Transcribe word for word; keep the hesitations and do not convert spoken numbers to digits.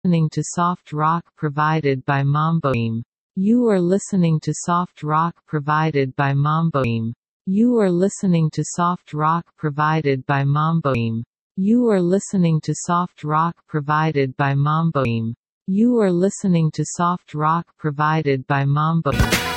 listening to soft rock provided by Mamboim. You are listening to soft rock provided by Mamboim. You are listening to soft rock provided by Mamboim. You are listening to soft rock provided by Mamboim. You are listening to soft rock provided by Mamboim.